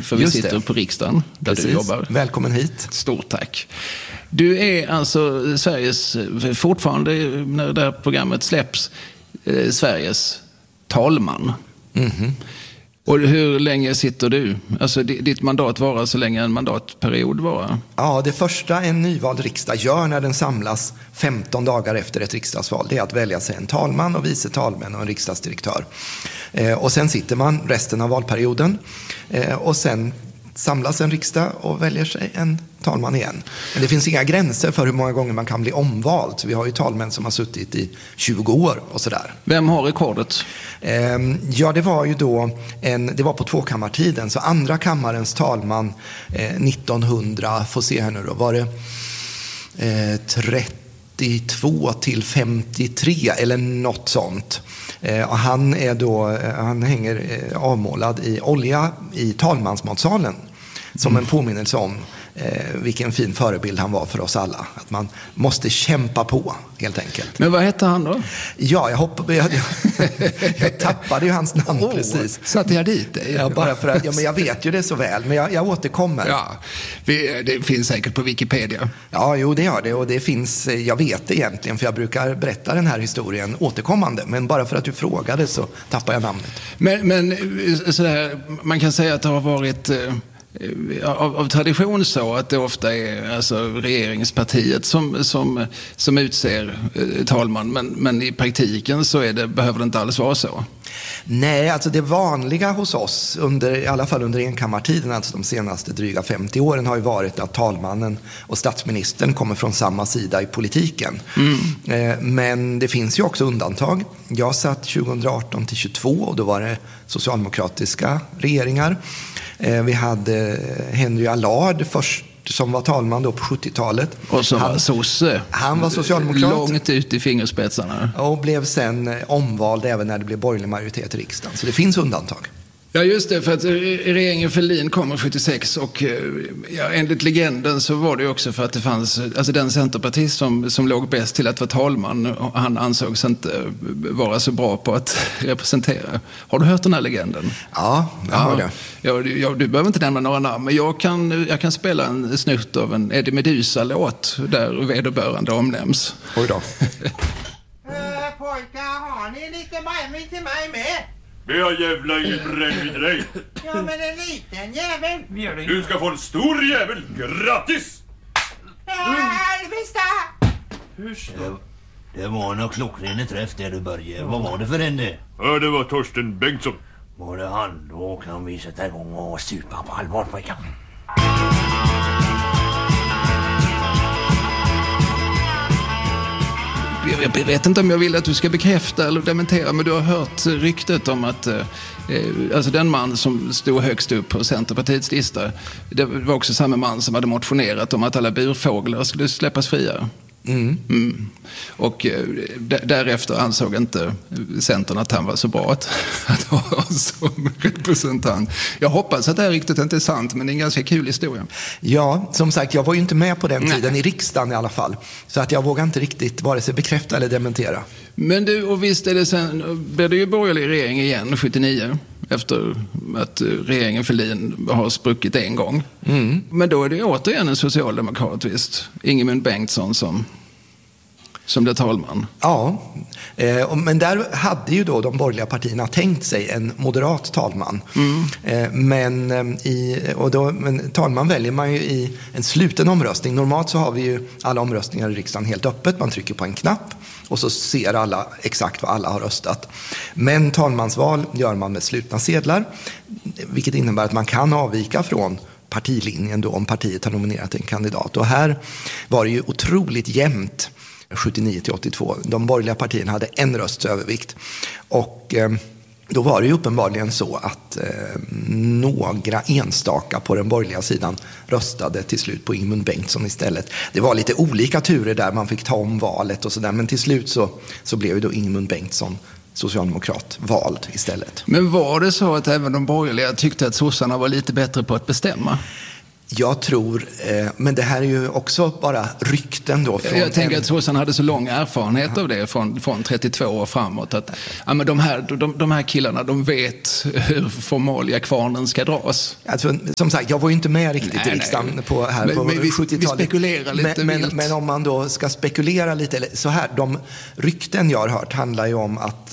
för vi sitter på riksdagen där du jobbar. Välkommen hit. Stort tack. Du är alltså Sveriges, fortfarande när det här programmet släpps, Sveriges talman. Mm-hmm. Och hur länge sitter du? Alltså ditt mandat varar så länge en mandatperiod varar? Ja, det första en nyvald riksdag gör när den samlas 15 dagar efter ett riksdagsval, det är att välja sig en talman och vice talmän och en riksdagsdirektör. Och sen sitter man resten av valperioden och sen samlas en riksdag och väljer sig en talman igen. Men det finns inga gränser för hur många gånger man kan bli omvald. Så vi har ju talmän som har suttit i 20 år och sådär. Vem har rekordet? Ja, det var ju då det var på tvåkammartiden. Så andra kammarens talman 1900, får se här nu då, var det 32 till 53 eller något sånt. Och han hänger avmålad i olja i talmansmatsalen som en påminnelse om vilken fin förebild han var för oss alla. Att man måste kämpa på, helt enkelt. Men vad hette han då? Ja, jag tappade ju hans namn precis. Satte jag dit det? Ja, bara för att, men jag vet ju det så väl, men jag återkommer. Ja, det finns säkert på Wikipedia. Ja, jo det gör det, och det finns, jag vet det egentligen, för jag brukar berätta den här historien återkommande, men bara för att du frågade så tappar jag namnet. Men sådär, man kan säga att det har varit av tradition så att det ofta är alltså regeringspartiet som utser talman, men i praktiken så behöver det inte alls vara så. Nej, alltså det vanliga hos oss, i alla fall under enkammartiden, alltså de senaste dryga 50 åren, har ju varit att talmannen och statsministern kommer från samma sida i politiken. Men det finns ju också undantag. Jag satt 2018 till 22 och då var det socialdemokratiska regeringar. Vi hade Henry Allard först, som var talman då på 70-talet. Och som var sosse. Han var socialdemokrat. Långt ut i fingerspetsarna. Och blev sen omvald även när det blev borgerlig majoritet i riksdagen. Så det finns undantag. Ja, just det, för att regeringen Fälldin kommer 76 och enligt legenden så var det också för att det fanns, alltså den centerpartist som låg bäst till att vara talman, han ansågs inte vara så bra på att representera. Har du hört den här legenden? Ja, jag har det. Ja, du behöver inte nämna några namn, men jag kan spela en snutt av en Eddie Meduza-låt där vederbörande omnämns. Oj då. Pojkar, har ni lite brännvin till mig med? Vi har jävla ingen brännvin till dig. Ja, men en liten jävel. Du ska få en stor jävel gratis. Helvesta! Det var en klockren träff där du började. Vad var det för en det? Ja, det var Torsten Bengtsson. Var det han? Då kan vi sätta igång och supa på allvar, pojkar. Jag vet inte om jag vill att du ska bekräfta eller dementera, men du har hört ryktet om att alltså den man som stod högst upp på Centerpartiets lista, det var också samma man som hade motionerat om att alla burfåglar skulle släppas fria. Och därefter ansåg inte Centern att han var så bra att ha som representant. Jag hoppas att det här riktigt inte är sant, men det är en ganska kul historia. Ja, som sagt, jag var ju inte med på den tiden i riksdagen i alla fall. Så att jag vågar inte riktigt vare sig bekräfta eller dementera. Men du, och visst är det sen, blev det ju borgerlig regering igen 79, efter att regeringen Fälldin har spruckit en gång. Men då är det återigen en socialdemokrat, visst? Ingemund Bengtsson som blev talman. Ja, men där hade ju då de borgerliga partierna tänkt sig en moderat talman. Men talman väljer man ju i en sluten omröstning. Normalt så har vi ju alla omröstningar i riksdagen helt öppet. Man trycker på en knapp och så ser alla exakt vad alla har röstat. Men talmansval gör man med slutna sedlar, vilket innebär att man kan avvika från partilinjen då om partiet har nominerat en kandidat. Och här var det ju otroligt jämnt 79 till 82. De borgerliga partierna hade en rösts övervikt. Och då var det ju uppenbarligen så att några enstaka på den borgerliga sidan röstade till slut på Ingemund Bengtsson istället. Det var lite olika turer där, man fick ta om valet och sådär. Men till slut så blev ju då Ingemund Bengtsson socialdemokrat vald istället. Men var det så att även de borgerliga tyckte att sossarna var lite bättre på att bestämma? Jag tror, men det här är ju också bara rykten då. Jag tänker att Susanne hade så lång erfarenhet av det från 32 år framåt. Att ja, men de här killarna, de vet hur formalia-kvarnen ska dras. Alltså, som sagt, jag var ju inte med riktigt i riksdagen på 70-talet. Vi spekulerar lite men om man då ska spekulera lite, så här, de rykten jag har hört handlar ju om att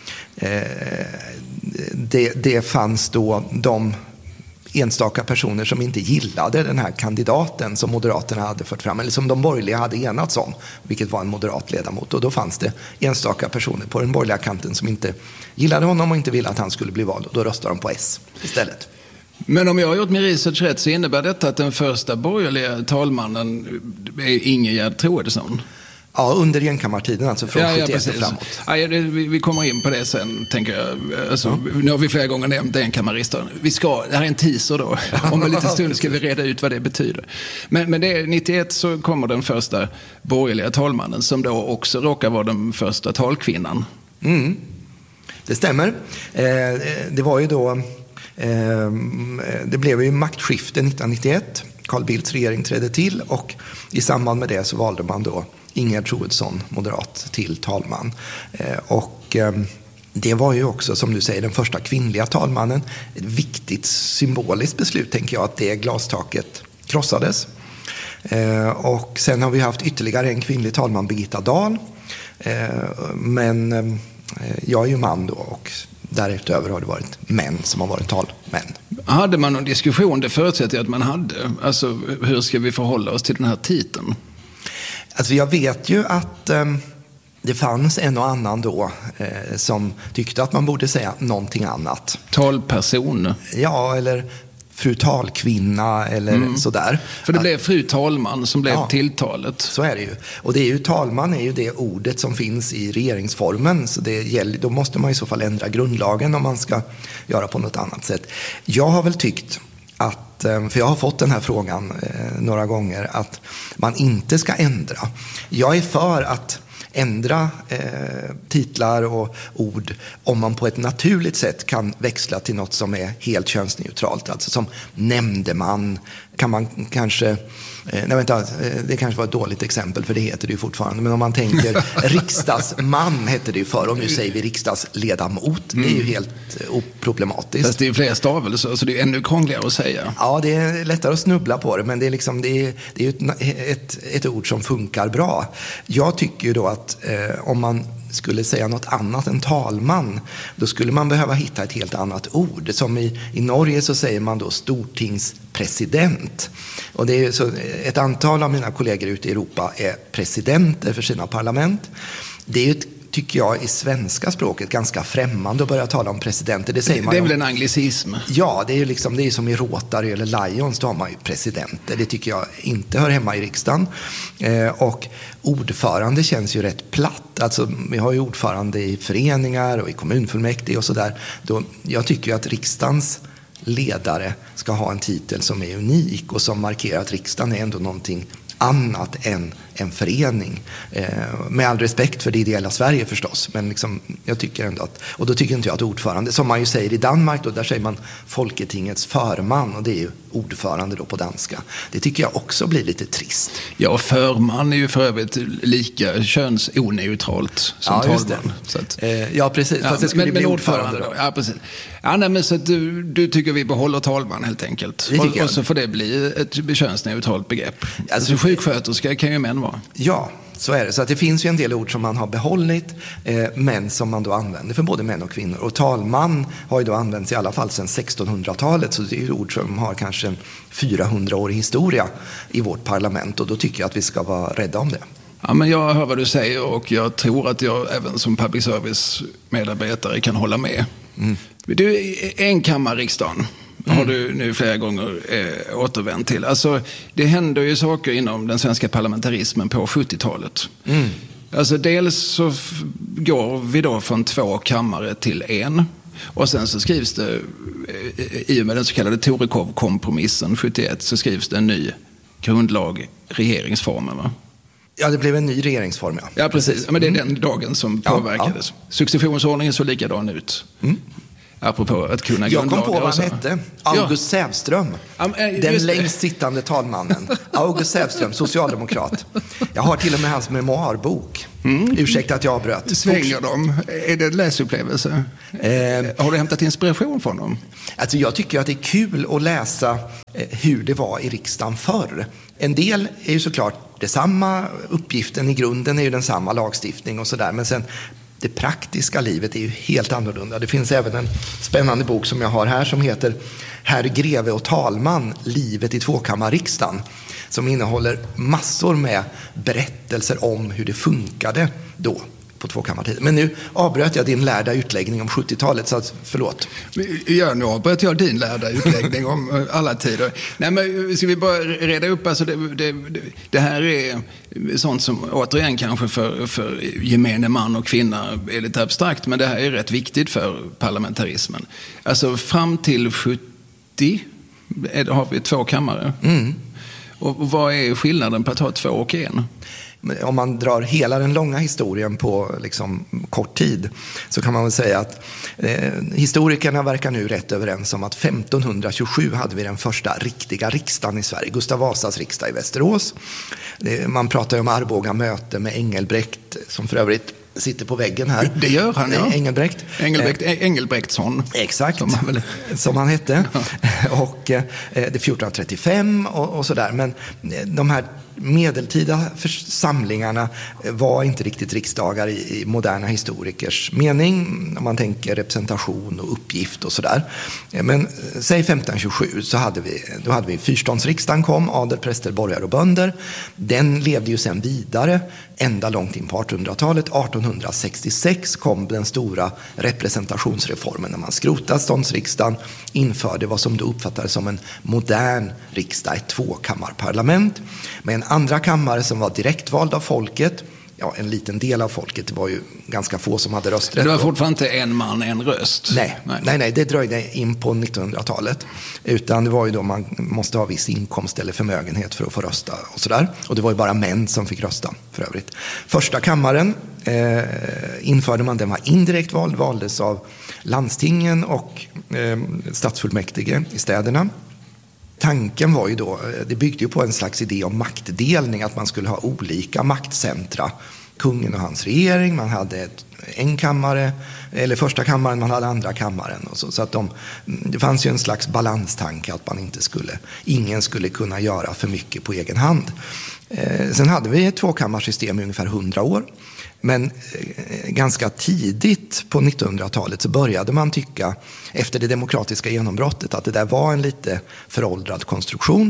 det fanns då de enstaka personer som inte gillade den här kandidaten som Moderaterna hade fört fram, eller som de borgerliga hade enats om, vilket var en moderat ledamot. Och då fanns det enstaka personer på den borgerliga kanten som inte gillade honom och inte ville att han skulle bli vald. Och då röstade de på S istället. Men om jag har gjort min research rätt så innebär detta att den första borgerliga talmannen är Ingegerd Troedsson. Ja, under enkammartiden, alltså från 71 och framåt. Ja, vi kommer in på det sen, tänker jag. Alltså, nu har vi flera gånger nämnt enkammarriksdagen. Det här är en teaser då. Om en liten stund ska vi reda ut vad det betyder. Men det är 91 så kommer den första borgerliga talmannen, som då också råkar vara den första talkvinnan. Mm. Det stämmer. Det var ju då... det blev ju maktskifte 1991. Carl Bildts regering trädde till och i samband med det så valde man då Ingegerd Troedsson, moderat, till talman. Och det var ju också, som du säger, den första kvinnliga talmannen. Ett viktigt symboliskt beslut, tänker jag, att det glastaket krossades. Och sen har vi haft ytterligare en kvinnlig talman, Birgitta Dahl. Men jag är ju man då, och därutöver har det varit män som har varit talmän. Hade man någon diskussion? Det förutsätter jag att man hade. Alltså, hur ska vi förhålla oss till den här titeln? Alltså jag vet ju att det fanns en och annan då som tyckte att man borde säga någonting annat. Talperson? Ja, eller fru talkvinna eller sådär. För det blev fru talman som blev tilltalet. Så är det ju. Och det är ju, talman är ju det ordet som finns i regeringsformen. Så det gäller, då måste man i så fall ändra grundlagen om man ska göra på något annat sätt. Jag har väl tyckt att, för jag har fått den här frågan några gånger, att man inte ska ändra. Jag är för att ändra titlar och ord om man på ett naturligt sätt kan växla till något som är helt könsneutralt. Alltså som nämndeman kan man kanske... det kanske var ett dåligt exempel, för det heter det ju fortfarande. Men om man tänker riksdagsman hette det ju förr, och nu säger vi riksdagsledamot. Det är ju helt oproblematiskt. Fast det är ju fler stavelser, så det är ännu krångligare att säga. Ja, det är lättare att snubbla på det, men det är, liksom, det är ju ett ord som funkar bra. Jag tycker ju då att om man skulle säga något annat än talman, då skulle man behöva hitta ett helt annat ord. Som i Norge så säger man då stortingspresident. Och det är så, ett antal av mina kollegor ute i Europa är presidenter för sina parlament. Det är ju tycker jag, i svenska språket ganska främmande att börja tala om presidenter. Det säger man. Det är väl en anglicism? Ja, det är ju liksom, det är som i Rotary eller Lions, då har man ju presidenter. Det tycker jag inte hör hemma i riksdagen. Och ordförande känns ju rätt platt. Alltså, vi har ju ordförande i föreningar och i kommunfullmäktige och sådär. Jag tycker ju att riksdagens ledare ska ha en titel som är unik och som markerar att riksdagen är ändå någonting annat än en förening. Med all respekt för det ideella Sverige förstås, men liksom, jag tycker ändå att, och då tycker inte jag att ordförande, som man ju säger i Danmark då, där säger man Folketingets förman, och det är ju ordförande då på danska. Det tycker jag också blir lite trist. Ja, förman är ju för övrigt lika könsoneutralt som talman. Så att, ja, precis. Fast det skulle bli ordförande då. Ja, precis. Ja, nej, men så att du tycker vi behåller talman helt enkelt. Och så får det bli ett könsneutralt begrepp. Alltså sjuksköterska kan ju män vara. Ja, så är det. Så att det finns ju en del ord som man har behållit, men som man då använder för både män och kvinnor. Och talman har ju då använts i alla fall sedan 1600-talet, så det är ju ord som har kanske en 400-årig historia i vårt parlament, och då tycker jag att vi ska vara rädda om det. Ja, men jag hör vad du säger, och jag tror att jag även som public service-medarbetare kan hålla med. Du, enkammarriksdagen har du nu flera gånger återvänt till. Alltså, det händer ju saker inom den svenska parlamentarismen på 70-talet. Alltså, dels så går vi då från 2 kammare till 1. Och sen så skrivs det, i och med den så kallade Torekov-kompromissen 71, så skrivs det en ny grundlag, regeringsformen, va? Ja, det blev en ny regeringsform, ja. Ja, precis. Men det är den dagen som påverkades. Ja. Successionsordningen såg likadan ut. apropå att kunna Jag kom grundlagar. på vad han hette. August Sävström. Den längst sittande talmannen. August Sävström, socialdemokrat. Jag har till och med hans memoarbok. Ursäkta att jag avbröt. Svänger de? Är det en läsupplevelse? Har du hämtat inspiration från dem? Alltså jag tycker att det är kul att läsa hur det var i riksdagen förr. En del är ju såklart detsamma. Uppgiften i grunden är ju densamma, lagstiftning och sådär. Men sen det praktiska livet är ju helt annorlunda. Det finns även en spännande bok som jag har här som heter Herr greve och talman, livet i tvåkammarriksdagen, som innehåller massor med berättelser om hur det funkade då på tvåkammartiden. Men nu avbröt jag din lärda utläggning om 70-talet, så förlåt. Ja, nu avbröt jag din lärda utläggning om alla tider. Nej, men ska vi bara reda upp, alltså det här är sånt som återigen kanske för gemene man och kvinna är lite abstrakt, men det här är rätt viktigt för parlamentarismen. Alltså fram till 70 har vi 2 kammare. Och vad är skillnaden på att ha 2 och 1? Om man drar hela den långa historien på liksom kort tid, så kan man väl säga att historikerna verkar nu rätt överens om att 1527 hade vi den första riktiga riksdagen i Sverige, Gustav Vasas riksdag i Västerås. Man pratar ju om Arboga möte med Engelbrekt, som för övrigt sitter på väggen här. Det gör han, ja. Engelbrektsson. Exakt, som han hette. Och det är 1435 och sådär. Men de här medeltida församlingarna var inte riktigt riksdagar i moderna historikers mening, om man tänker representation och uppgift och sådär. Men säg 1527 så hade vi fyrståndsriksdagen kom, adel, präster, borgare och bönder. Den levde ju sen vidare ända långt in på 1800-talet. 1866 kom den stora representationsreformen när man skrotade ståndsriksdagen, införde vad som då uppfattades som en modern riksdag, ett tvåkammarparlament med en andra kammare som var direktvald av folket. Ja, en liten del av folket, det var ju ganska få som hade rösträtt. Det var fortfarande inte en man, en röst? Nej, det dröjde in på 1900-talet. Utan det var ju då man måste ha viss inkomst eller förmögenhet för att få rösta och sådär. Och det var ju bara män som fick rösta för övrigt. Första kammaren införde man, den var indirekt vald, valdes av landstingen och stadsfullmäktige i städerna. Tanken var ju då, det byggde ju på en slags idé om maktdelning, att man skulle ha olika maktcentra. Kungen och hans regering, man hade en kammare, eller första kammaren, man hade andra kammaren. Och så att det fanns ju en slags balanstanke att ingen skulle kunna göra för mycket på egen hand. Sen hade vi ett tvåkammarsystem i ungefär 100 år. Men ganska tidigt på 1900-talet så började man tycka, efter det demokratiska genombrottet, att det där var en lite föråldrad konstruktion.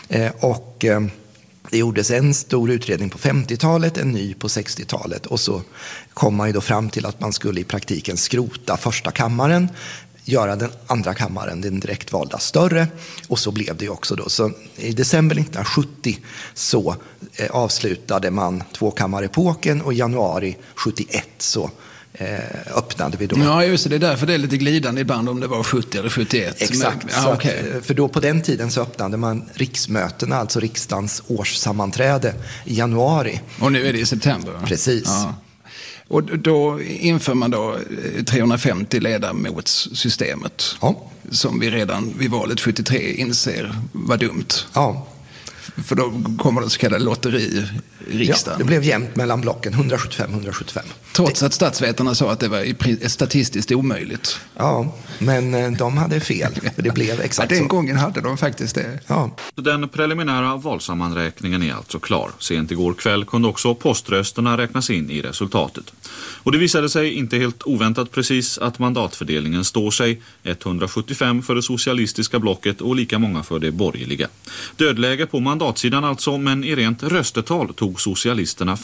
Och det gjordes en stor utredning på 50-talet, en ny på 60-talet. Och så kom man ju då fram till att man skulle i praktiken skrota första kammaren, göra den andra kammaren, den direktvalda, större. Och så blev det ju också då. Så i december 1970 så avslutade man tvåkammarepoken, och i januari 71 så öppnade vi då. Ja, just det är därför det är lite glidande ibland om det var 70 eller 71. Exakt, för då på den tiden så öppnade man riksmötena, alltså riksdagens årssammanträde, i januari. Och nu är det i september. Precis. Ja. Och då inför man då 350 ledamotssystemet, som vi redan vid valet 73 inser var dumt. Ja. För då kommer det så kallade lotteri-riksdagen. Ja, det blev jämnt mellan blocken, 175-175. Trots att statsvetarna sa att det var statistiskt omöjligt. Ja, men de hade fel, för det blev exakt den så. gången hade de faktiskt det. Ja. Den preliminära valsammanräkningen är alltså klar. Sent igår kväll kunde också poströsterna räknas in i resultatet. Och det visade sig inte helt oväntat precis att mandatfördelningen står sig. 175 för det socialistiska blocket och lika många för det borgerliga. Dödläge på mandatsidan alltså, men i rent röstetal tog socialisterna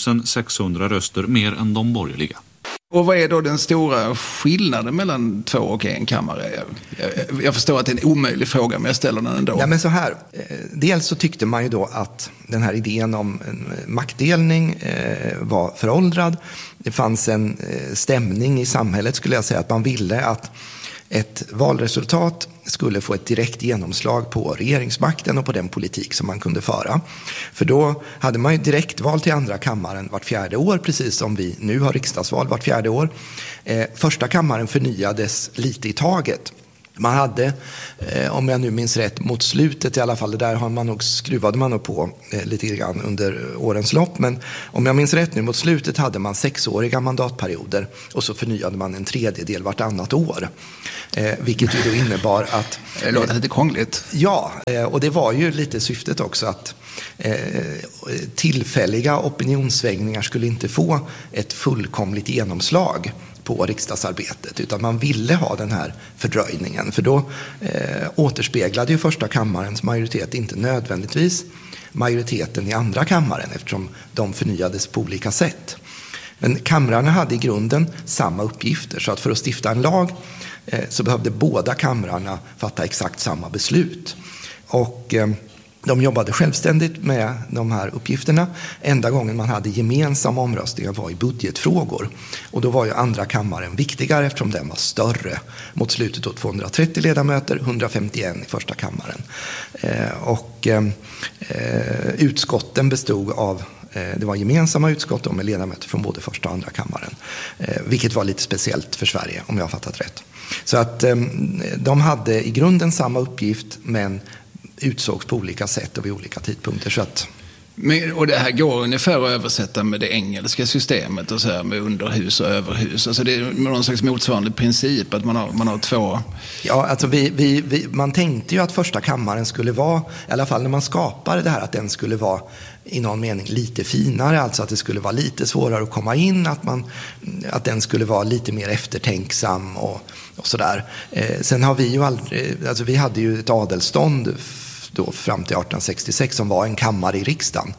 5600 röster mer än de borgerliga. Och vad är då den stora skillnaden mellan 2 och 1 kammare? Jag förstår att det är en omöjlig fråga, men jag ställer den ändå. Ja, men så här. Dels så tyckte man ju då att den här idén om maktdelning var föråldrad. Det fanns en stämning i samhället, skulle jag säga, att man ville att ett valresultat skulle få ett direkt genomslag på regeringsmakten och på den politik som man kunde föra. För då hade man ju direktval till andra kammaren vart 4:e år, precis som vi nu har riksdagsval vart 4:e år. Första kammaren förnyades lite i taget. Man hade, om jag nu minns rätt, mot slutet i alla fall, det där skruvade man nog på lite grann under årens lopp. Men om jag minns rätt nu, mot slutet hade man 6-åriga mandatperioder och så förnyade man en tredjedel vartannat år. Vilket ju då innebar att... Det låter lite krångligt. Ja, och det var ju lite syftet också att tillfälliga opinionssvängningar skulle inte få ett fullkomligt genomslag på riksdagsarbetet, utan man ville ha den här fördröjningen, för då återspeglade ju första kammarens majoritet inte nödvändigtvis majoriteten i andra kammaren, eftersom de förnyades på olika sätt. Men kamrarna hade i grunden samma uppgifter, så att för att stifta en lag så behövde båda kamrarna fatta exakt samma beslut. Och de jobbade självständigt med de här uppgifterna. Enda gången man hade gemensamma omröstningar var i budgetfrågor. Och då var ju andra kammaren viktigare eftersom den var större. Mot slutet då 230 ledamöter, 151 i första kammaren. Utskotten bestod av, det var gemensamma utskott med ledamöter från både första och andra kammaren. Vilket var lite speciellt för Sverige, om jag har fattat rätt. Så att de hade i grunden samma uppgift, men utsågs på olika sätt och vid olika tidpunkter. Så att... Och det här går ungefär att översätta med det engelska systemet och så här, med underhus och överhus. Alltså det är någon slags motsvarande princip att man har två... Ja, alltså man tänkte ju att första kammaren skulle vara, i alla fall när man skapade det här, att den skulle vara i någon mening lite finare, alltså att det skulle vara lite svårare att komma in, att den skulle vara lite mer eftertänksam och sådär. Sen har vi ju aldrig, alltså vi hade ju ett adelstånd då fram till 1866 som var en kammare i riksdagen.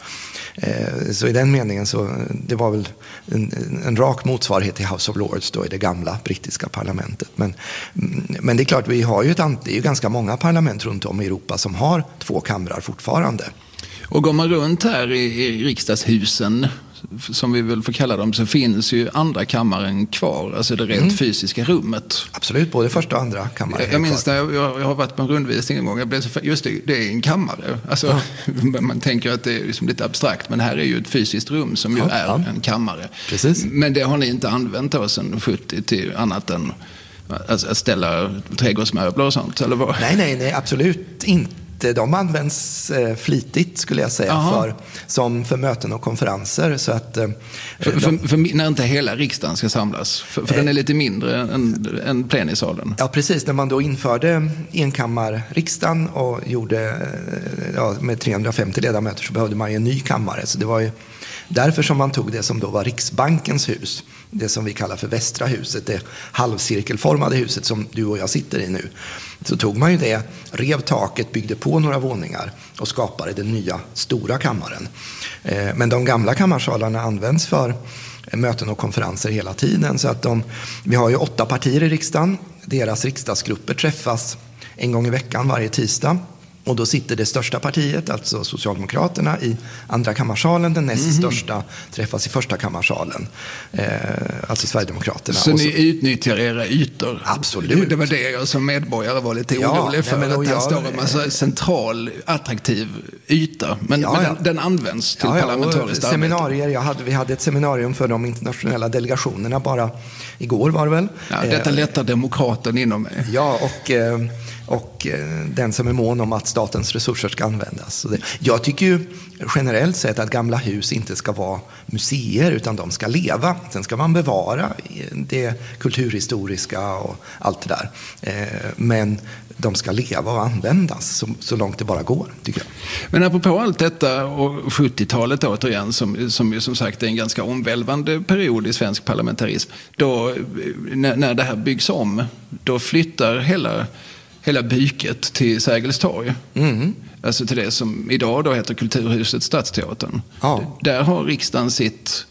Så i den meningen så det var väl en rak motsvarighet till House of Lords då i det gamla brittiska parlamentet. Men det är klart, det är ju ganska många parlament runt om i Europa som har 2 kamrar fortfarande. Och går man runt här i riksdagshusen, som vi väl får kalla dem, så finns ju andra kammaren kvar, alltså det rent fysiska rummet. Absolut, både första och andra kammaren. Jag minns när jag har varit på en rundvisning en gång, jag blev så just det är en kammare. Alltså, man tänker att det är liksom lite abstrakt, men här är ju ett fysiskt rum som ju är en kammare. Precis. Men det har ni inte använt då sedan 70 till annat än att ställa trädgårdsmöbler och sånt, eller vad? Nej, absolut inte. De används flitigt, skulle jag säga, för möten och konferenser. Så att, för när inte hela riksdagen ska samlas. För den är lite mindre än plenisalen. Ja, precis. När man då införde enkammarriksdagen och gjorde med 350 ledamöter, så behövde man ju en ny kammare. Så det var ju därför som man tog det som då var Riksbankens hus. Det som vi kallar för Västra huset, det halvcirkelformade huset som du och jag sitter i nu. Så tog man ju det, rev taket, byggde på några våningar och skapade den nya stora kammaren. Men de gamla kammarsalarna används för möten och konferenser hela tiden. Så att vi har ju 8 partier i riksdagen. Deras riksdagsgrupper träffas en gång i veckan varje tisdag. Och då sitter det största partiet, alltså Socialdemokraterna, i andra kammarsalen. Den näst största träffas i första kammarsalen, alltså Sverigedemokraterna. Så ni utnyttjar era ytor? Absolut. Det var det jag som medborgare var lite orolig för. Att det står en massa central, attraktiv yta. Men den används till parlamentariskt arbete. Vi hade ett seminarium för de internationella delegationerna bara igår, var det väl? Ja, detta lättar demokraten inom mig. Ja, och den som är mån om att statens resurser ska användas. Jag tycker ju generellt sett att gamla hus inte ska vara museer, utan de ska leva. Sen ska man bevara det kulturhistoriska och allt det där. Men de ska leva och användas så långt det bara går, tycker jag. Men apropå allt detta och 70-talet återigen, som ju som sagt är en ganska omvälvande period i svensk parlamentarism. Då, när det här byggs om, då flyttar hela byket till Sergels torg. Alltså till det som idag då heter Kulturhuset Stadsteatern. Ja. Där har riksdagen sitt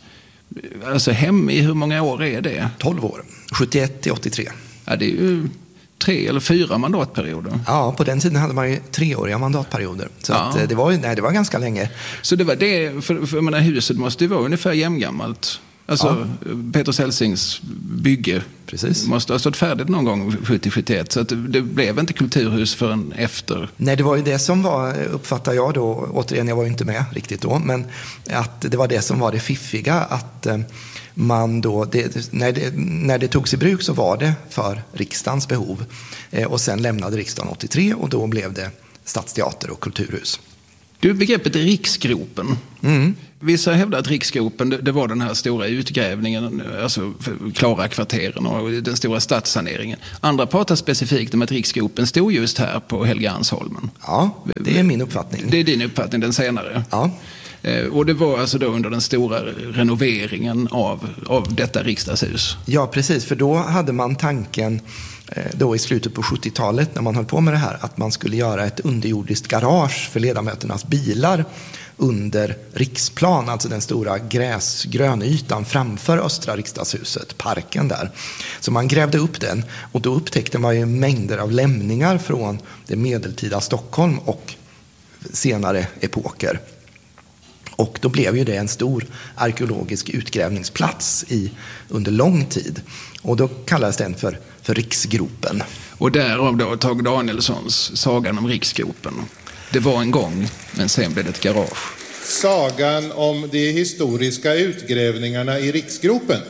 hem i hur många år är det? 12 år. 71 till 83. Ja, det är ju 3 eller 4 mandatperioder. Ja, på den tiden hade man ju 3-åriga mandatperioder. Så att det var ganska länge. Så det var det, för huset måste ju vara ungefär jämngammalt. Alltså Peter Celsings bygge. Precis. Måste ha stått färdigt någon gång 70-71. Så att det blev inte kulturhus förrän efter. Nej, det var ju det som var, uppfattar jag då, återigen jag var ju inte med riktigt då, men att det var det som var det fiffiga, att man då, när det togs i bruk så var det för riksdagens behov. Och sen lämnade riksdagen 83 och då blev det stadsteater och kulturhus. Du, begreppet riksgropen. Vissa hävdar att riksgropen, det var den här stora utgrävningen, alltså Klara kvarteren och den stora stadssaneringen. Andra pratar specifikt om att riksgropen stod just här på Helgeandsholmen. Ja, det är min uppfattning. Det är din uppfattning, den senare. Ja. Och det var alltså då under den stora renoveringen av detta riksdagshus. Ja, precis. För då hade man tanken då i slutet på 70-talet när man höll på med det här att man skulle göra ett underjordiskt garage för ledamöternas bilar under Riksplan, alltså den stora grönytan framför Östra riksdagshuset, parken där. Så man grävde upp den och då upptäckte man ju mängder av lämningar från det medeltida Stockholm och senare epoker. Och då blev ju det en stor arkeologisk utgrävningsplats under lång tid. Och då kallades den för riksgropen. Och därav då Tage Danielssons sagan om riksgropen. Det var en gång, men sen blev det ett garage. Sagan om de historiska utgrävningarna i riksgropen.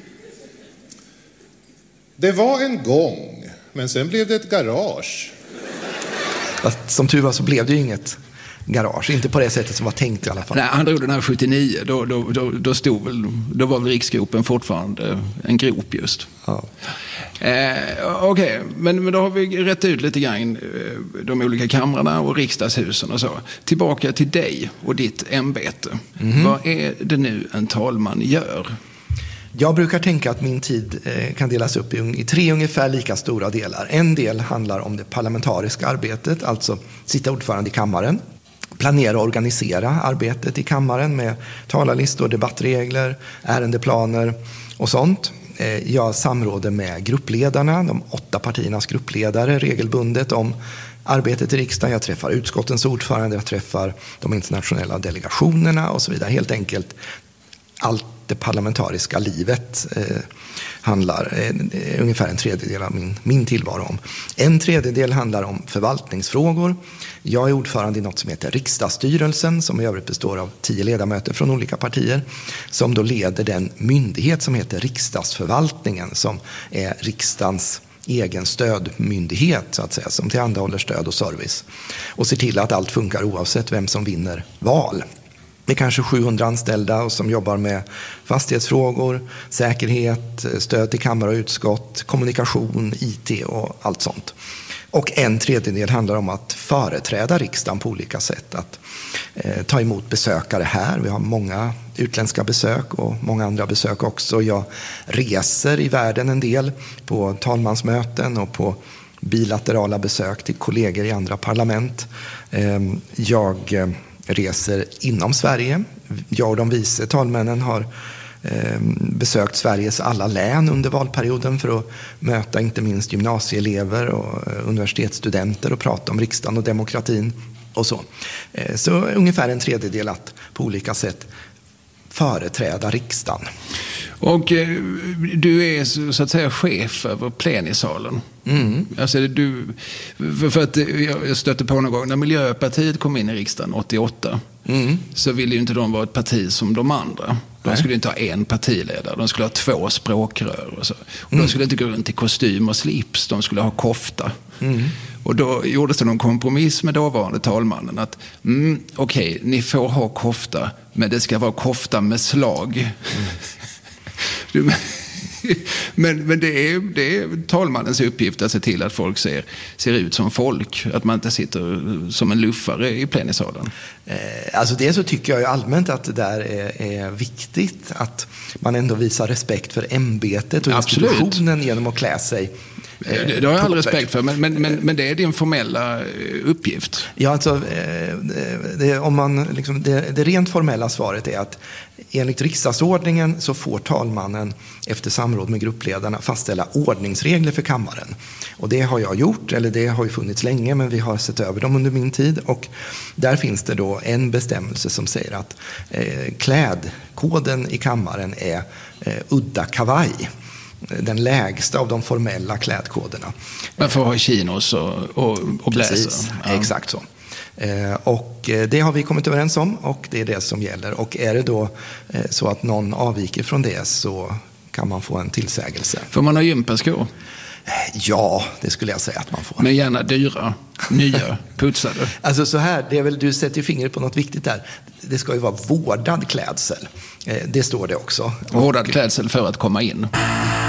Det var en gång, men sen blev det ett garage. Fast som tur var så blev det ju inget garage, inte på det sättet som var tänkt i alla fall. Nej, han drog den här 79, då var väl riksgropen fortfarande en grop just. Ja. Okej, men då har vi rätt ut lite grann de olika kamrarna och riksdagshusen och så. Tillbaka till dig och ditt ämbete. Vad är det nu en talman gör? Jag brukar tänka att min tid kan delas upp i 3 ungefär lika stora delar. En del handlar om det parlamentariska arbetet, alltså sitta ordförande i kammaren. Planera och organisera arbetet i kammaren med talarlistor, debattregler, ärendeplaner och sånt. Jag samråder med gruppledarna, de 8 partiernas gruppledare regelbundet om arbetet i riksdagen. Jag träffar utskottens ordförande, jag träffar de internationella delegationerna och så vidare. Helt enkelt allt det parlamentariska livet handlar ungefär en tredjedel av min tillvaro om. En tredjedel handlar om förvaltningsfrågor. Jag är ordförande i något som heter riksdagsstyrelsen, som i övrigt består av 10 ledamöter från olika partier, som då leder den myndighet som heter riksdagsförvaltningen, som är riksdagens egen stödmyndighet så att säga, som tillhandahåller stöd och service och ser till att allt funkar oavsett vem som vinner val. Det är kanske 700 anställda och som jobbar med fastighetsfrågor, säkerhet, stöd till kammare och utskott, kommunikation, IT och allt sånt. Och en tredjedel handlar om att företräda riksdagen på olika sätt. Att ta emot besökare här. Vi har många utländska besök och många andra besök också. Jag reser i världen en del på talmansmöten och på bilaterala besök till kollegor i andra parlament. Jag reser inom Sverige. Jag och de vice talmännen har besökt Sveriges alla län under valperioden för att möta inte minst gymnasieelever och universitetsstudenter och prata om riksdagen och demokratin och så. Så ungefär en tredjedel att på olika sätt företräda riksdagen. Och du är så att säga chef över plenisalen. Alltså för att jag stötte på någon gång när Miljöpartiet kom in i riksdagen 88 så ville ju inte de vara ett parti som de andra. De skulle inte ha en partiledare, de skulle ha 2 språkrör och så. Och de skulle inte gå runt i kostym och slips, de skulle ha kofta. Och då gjordes det någon kompromiss med dåvarande talmannen att okej, ni får ha kofta, men det ska vara kofta med slag. Men det är talmannens uppgift att se till att folk ser ut som folk. Att man inte sitter som en luffare i plenisalen. Alltså det så tycker jag ju allmänt att det där är viktigt. Att man ändå visar respekt för ämbetet och institutionen genom att klä sig Det har jag all respekt för, men det är din formella uppgift. Ja, alltså, det rent formella svaret är att enligt riksdagsordningen så får talmannen efter samråd med gruppledarna fastställa ordningsregler för kammaren. Och det har jag gjort, eller det har ju funnits länge, men vi har sett över dem under min tid. Och där finns det då en bestämmelse som säger att klädkoden i kammaren är udda kavaj. Den lägsta av de formella klädkoderna. Man får ha chinos och blazer. Ja. Exakt så. Och det har vi kommit överens om och det är det som gäller. Och är det då så att någon avviker från det så kan man få en tillsägelse. Får man ha gympaskor? Ja, det skulle jag säga att man får. Men gärna dyra, nya, putsade. Alltså så här, det är väl, du sätter ju fingret på något viktigt där. Det ska ju vara vårdad klädsel. Det står det också. Vårdad klädsel för att komma in.